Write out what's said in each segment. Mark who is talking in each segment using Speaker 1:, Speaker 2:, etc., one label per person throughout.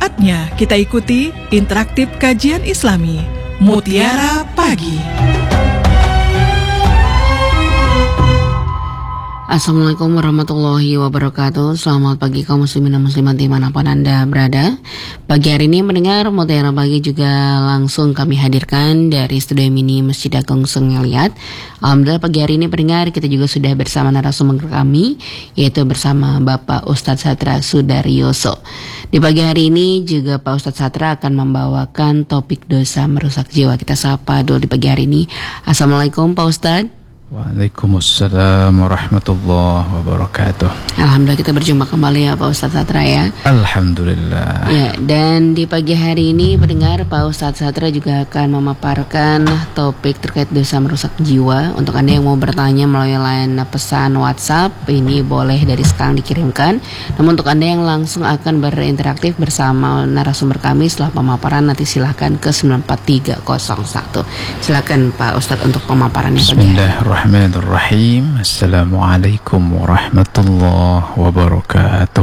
Speaker 1: Saatnya kita ikuti interaktif kajian Islami Mutiara Pagi.
Speaker 2: Assalamualaikum warahmatullahi wabarakatuh. Selamat pagi kaum muslimin dan muslimat dimanapun Anda berada. Pagi hari ini mendengar Mutiara Pagi juga langsung kami hadirkan dari Studio Mini Masjid Agung Sengeliat. Alhamdulillah pagi hari ini pendengar kita juga sudah bersama narasumber kami, yaitu bersama Bapak Ustadz Satra Sudaryoso. Di pagi hari ini juga Pak Ustadz Satra akan membawakan topik dosa merusak jiwa. Kita sapa dulu di pagi hari ini. Assalamualaikum Pak Ustadz.
Speaker 3: Waalaikumsalam warahmatullahi wabarakatuh.
Speaker 2: Alhamdulillah kita berjumpa kembali ya Pak Ustadz Satra ya.
Speaker 3: Alhamdulillah.
Speaker 2: Ya, dan di pagi hari ini pendengar Pak Ustadz Satra juga akan memaparkan topik terkait dosa merusak jiwa. Untuk Anda yang mau bertanya melalui line pesan WhatsApp, ini boleh dari sekarang dikirimkan. Namun untuk Anda yang langsung akan berinteraktif bersama narasumber kami setelah pemaparan, nanti silahkan ke 94301. Silakan Pak Ustadz untuk pemaparannya.
Speaker 3: Bismillahirrahmanirrahim. Assalamualaikum warahmatullahi wabarakatuh.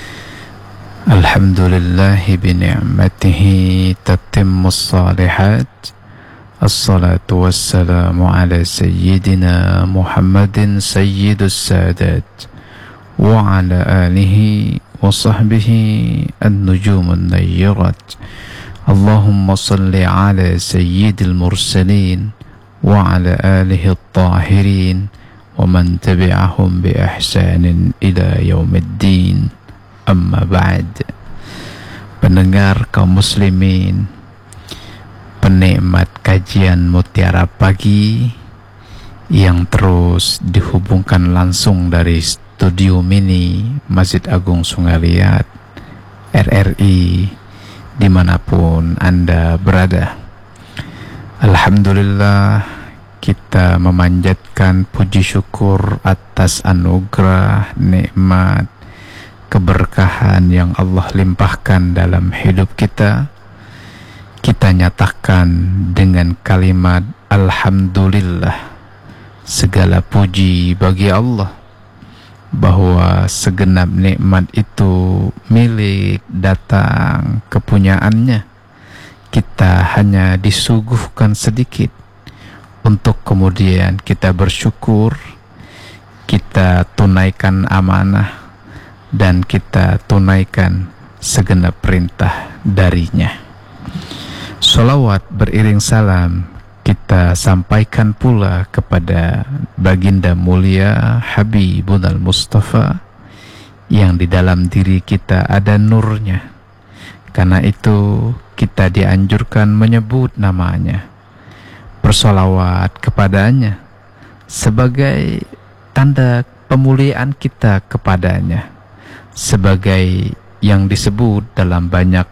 Speaker 3: Alhamdulillahi bini'matihi tatimmus salihat. Assalatu wassalamu ala sayyidina Muhammadin sayyidus sadat wa ala alihi wa sahbihi an-nujumun nayyirat. Allahumma salli ala sayyidil mursalin wa ala alihi at-tahirin wa man tabi'ahum bi ihsanin ila yaumiddin. Amma ba'd. Pendengar kaum muslimin, penikmat kajian Mutiara Pagi yang terus dihubungkan langsung dari Studio Mini Masjid Agung Sengeliat RRI dimanapun Anda berada. Alhamdulillah, kita memanjatkan puji syukur atas anugerah, nikmat, keberkahan yang Allah limpahkan dalam hidup kita. Kita nyatakan dengan kalimat Alhamdulillah, segala puji bagi Allah, bahwa segenap nikmat itu milik datang kepunyaannya. Kita hanya disuguhkan sedikit untuk kemudian kita bersyukur, kita tunaikan amanah, dan kita tunaikan segenap perintah darinya. Sholawat beriring salam kita sampaikan pula kepada baginda mulia Habibunal Mustafa yang di dalam diri kita ada nurnya. Karena itu kita dianjurkan menyebut namanya, bersolawat kepadanya sebagai tanda pemuliaan kita kepadanya, sebagai yang disebut dalam banyak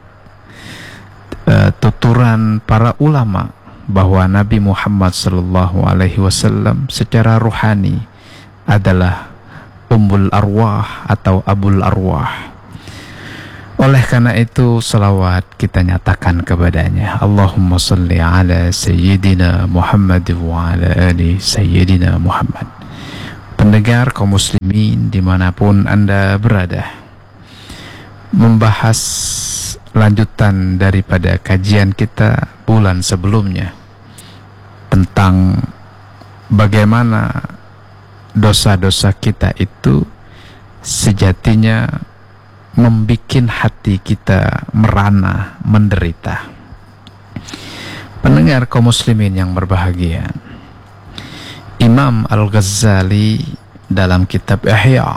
Speaker 3: tuturan para ulama bahwa Nabi Muhammad SAW secara ruhani adalah Ummul Arwah atau Abul Arwah. Oleh karena itu salawat kita nyatakan kepadanya. Allahumma salli ala Sayyidina Muhammad wa ala ali Sayyidina Muhammad. Pendengar kaum muslimin dimanapun Anda berada, membahas lanjutan daripada kajian kita bulan sebelumnya tentang bagaimana dosa-dosa kita itu sejatinya membikin hati kita merana, menderita. Pendengar kaum muslimin yang berbahagia, Imam Al-Ghazali dalam kitab Ihya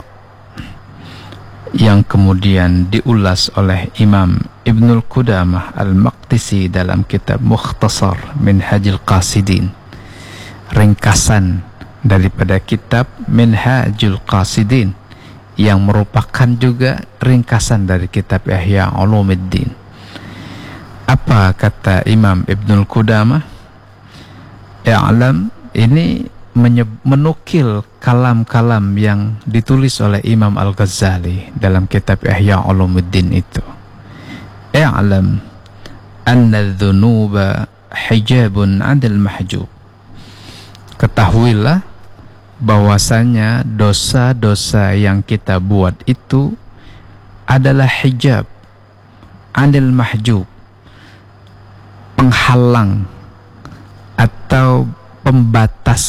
Speaker 3: yang kemudian diulas oleh Imam Ibnul Qudamah Al-Maqdisi dalam kitab Mukhtasar Minhajul Qasidin, ringkasan daripada kitab Minhajul Qasidin yang merupakan juga ringkasan dari kitab Ihya Ulumuddin. Apa kata Imam Ibnul Qudamah? I'lam, ini menukil kalam-kalam yang ditulis oleh Imam Al-Ghazali dalam kitab Ihya Ulumuddin itu. I'lam anna adh-dhunuba hijabun 'anil mahjub. Ketahuilah bahwasanya dosa-dosa yang kita buat itu adalah hijab anil mahjub, penghalang atau pembatas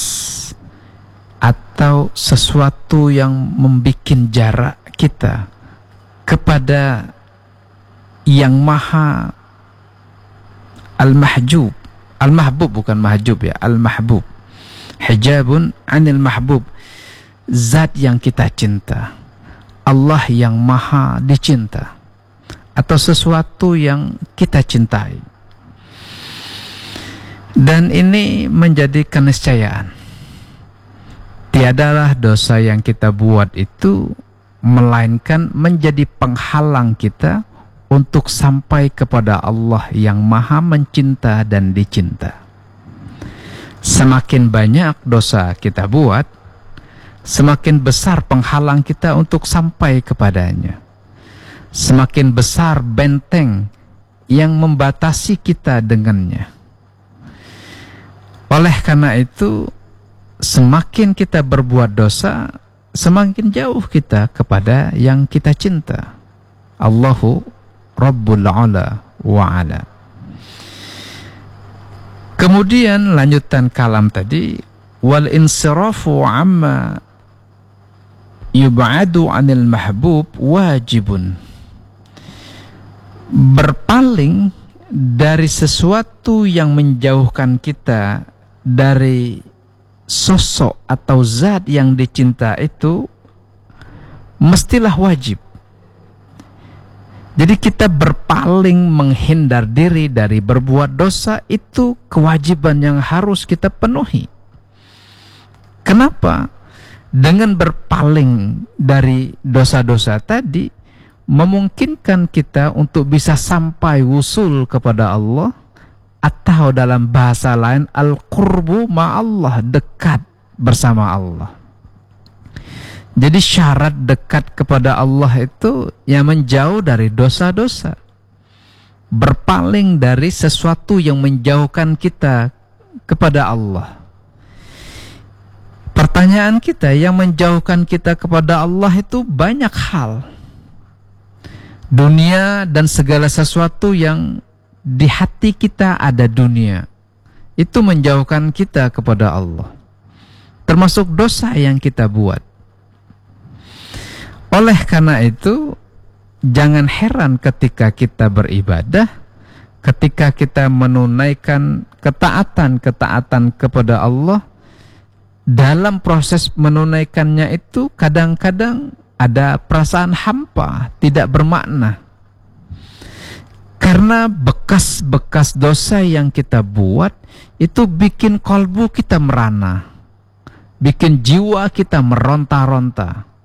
Speaker 3: atau sesuatu yang membuat jarak kita kepada yang maha al-mahjub. Al-mahbub bukan mahjub ya, al-mahbub. Hijabun anil mahbub, zat yang kita cinta, Allah yang maha dicinta, atau sesuatu yang kita cintai. Dan ini menjadi keniscayaan. Tiadalah dosa yang kita buat itu melainkan menjadi penghalang kita untuk sampai kepada Allah yang maha mencinta dan dicinta. Semakin banyak dosa kita buat, semakin besar penghalang kita untuk sampai kepadanya. Semakin besar benteng yang membatasi kita dengannya. Oleh karena itu, semakin kita berbuat dosa, semakin jauh kita kepada yang kita cinta. Allahu Rabbul Ala wa Ala. Kemudian lanjutan kalam tadi, wal insirafu amma yub'adu 'anil mahbub wajibun. Berpaling dari sesuatu yang menjauhkan kita dari sosok atau zat yang dicinta itu mestilah wajib. Jadi kita berpaling, menghindar diri dari berbuat dosa itu kewajiban yang harus kita penuhi. Kenapa? Dengan berpaling dari dosa-dosa tadi memungkinkan kita untuk bisa sampai wusul kepada Allah, atau dalam bahasa lain al-qurbu ma'allah, dekat bersama Allah. Jadi syarat dekat kepada Allah itu yang menjauh dari dosa-dosa, berpaling dari sesuatu yang menjauhkan kita kepada Allah. Pertanyaan kita, yang menjauhkan kita kepada Allah itu banyak hal. Dunia dan segala sesuatu yang di hati kita ada dunia, itu menjauhkan kita kepada Allah, termasuk dosa yang kita buat. Oleh karena itu, jangan heran ketika kita beribadah, ketika kita menunaikan ketaatan kepada Allah, dalam proses menunaikannya itu kadang-kadang ada perasaan hampa, tidak bermakna. Karena bekas-bekas dosa yang kita buat itu bikin kalbu kita merana, bikin jiwa kita meronta-ronta.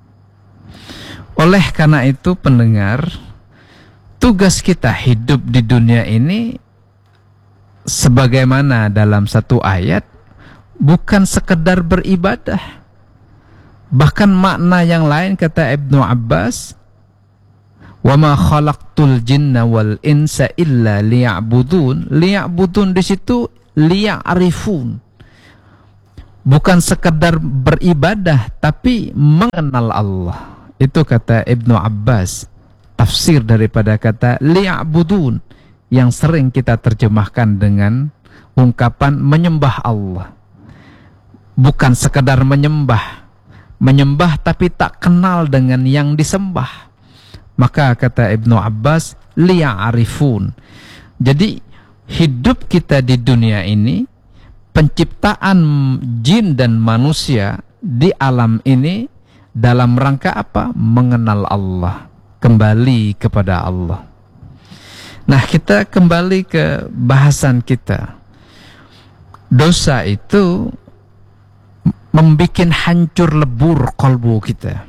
Speaker 3: Oleh karena itu pendengar, tugas kita hidup di dunia ini sebagaimana dalam satu ayat, bukan sekedar beribadah. Bahkan makna yang lain kata Ibnu Abbas, wa ma khalaqtul jinna wal insa illa liya'budun. Liya'budun di situ liya'rifun. Bukan sekedar beribadah tapi mengenal Allah. Itu kata Ibnu Abbas, tafsir daripada kata liya'budun yang sering kita terjemahkan dengan ungkapan menyembah Allah. Bukan sekedar menyembah tapi tak kenal dengan yang disembah. Maka kata Ibnu Abbas, liya'arifun. Jadi hidup kita di dunia ini, penciptaan jin dan manusia di alam ini dalam rangka apa? Mengenal Allah, kembali kepada Allah. Nah, kita kembali ke bahasan kita. Dosa itu membikin hancur lebur kalbu kita.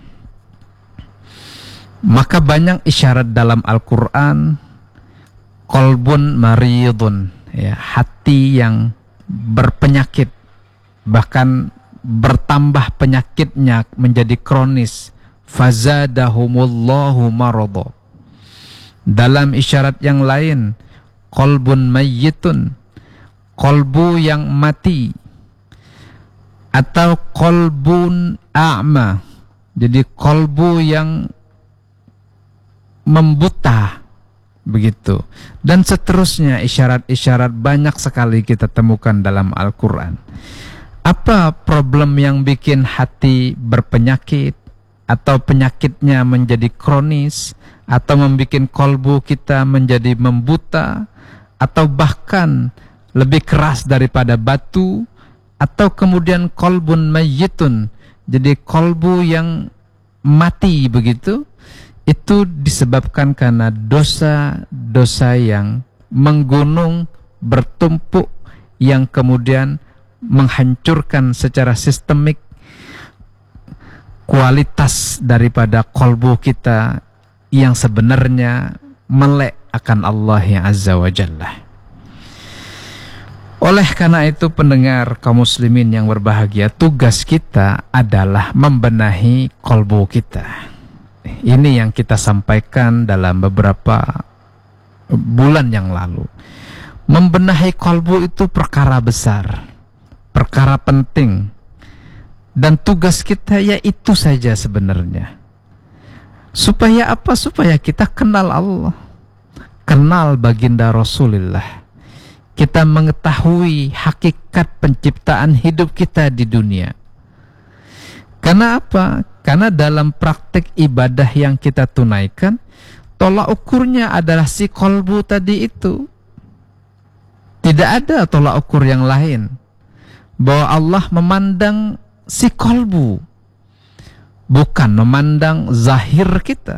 Speaker 3: Maka banyak isyarat dalam Al-Quran, qalbun maridun, ya, hati yang berpenyakit, bahkan bertambah penyakitnya menjadi kronis. Fazadahumullahu maradha. Dalam isyarat yang lain, qalbun mayyitun, qalbu yang mati, atau qalbun a'ma, jadi qalbu yang membuta, begitu. Dan seterusnya isyarat-isyarat banyak sekali kita temukan dalam Al-Quran. Apa problem yang bikin hati berpenyakit, atau penyakitnya menjadi kronis, atau membuat kolbu kita menjadi membuta, atau bahkan lebih keras daripada batu, atau kemudian kolbun mayyitun, jadi kolbu yang mati begitu. Itu disebabkan karena dosa-dosa yang menggunung, bertumpuk, yang kemudian menghancurkan secara sistemik kualitas daripada kolbu kita yang sebenarnya melek akan Allah yang Azza wa Jalla. Oleh karena itu, pendengar kaum muslimin yang berbahagia, tugas kita adalah membenahi kolbu kita. Ini yang kita sampaikan dalam beberapa bulan yang lalu. Membenahi kolbu itu perkara besar, perkara penting, dan tugas kita ya itu saja sebenarnya. Supaya apa? Supaya kita kenal Allah, kenal baginda Rasulullah, kita mengetahui hakikat penciptaan hidup kita di dunia. Karena apa? Karena dalam praktek ibadah yang kita tunaikan, tolak ukurnya adalah si kolbu tadi itu. Tidak ada tolak ukur yang lain. Bahwa Allah memandang si kolbu, bukan memandang zahir kita.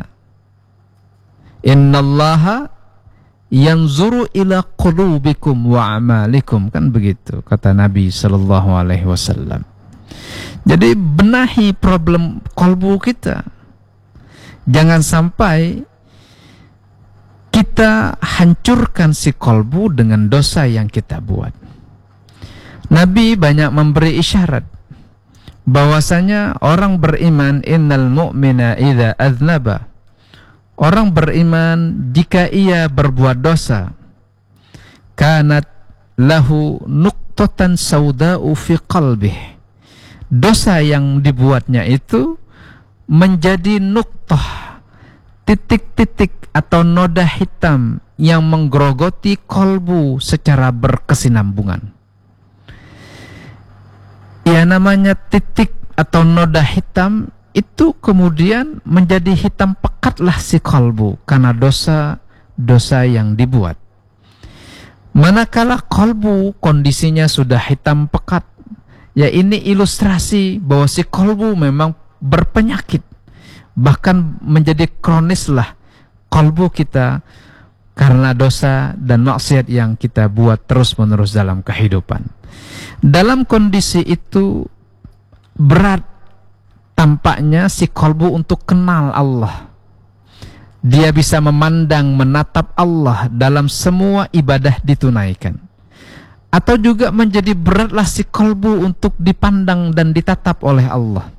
Speaker 3: Innallaha yanzuru ila qulubikum wa amalikum, kan begitu kata Nabi sallallahu alaihi wasallam. Jadi benahi problem kolbu kita. Jangan sampai kita hancurkan si kolbu dengan dosa yang kita buat. Nabi banyak memberi isyarat bahwasanya orang beriman, innal mu'mina idza aznaba, orang beriman jika ia berbuat dosa, kanat lahu nuqtatan sauda'u fi qalbih, dosa yang dibuatnya itu menjadi nuqtah, titik-titik atau noda hitam yang menggerogoti kolbu secara berkesinambungan. Ya, namanya titik atau noda hitam itu kemudian menjadi hitam pekatlah si kolbu karena dosa-dosa yang dibuat. Manakala kolbu kondisinya sudah hitam pekat, ya ini ilustrasi bahwa si kolbu memang berpenyakit, bahkan menjadi kronislah kolbu kita karena dosa dan maksiat yang kita buat terus-menerus dalam kehidupan. Dalam kondisi itu berat tampaknya si kolbu untuk kenal Allah. Dia bisa memandang, menatap Allah dalam semua ibadah ditunaikan. Atau juga menjadi beratlah si kolbu untuk dipandang dan ditatap oleh Allah.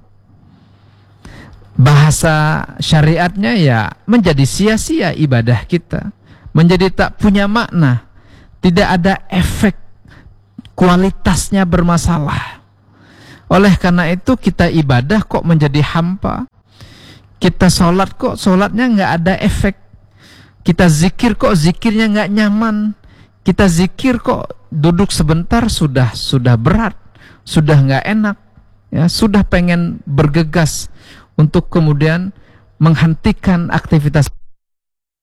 Speaker 3: Bahasa syariatnya ya menjadi sia-sia ibadah kita, menjadi tak punya makna, tidak ada efek, kualitasnya bermasalah. Oleh karena itu kita ibadah kok menjadi hampa, kita sholat kok sholatnya nggak ada efek, kita zikir kok zikirnya nggak nyaman, kita zikir kok duduk sebentar sudah berat, sudah nggak enak, ya sudah pengen bergegas untuk kemudian menghentikan aktivitas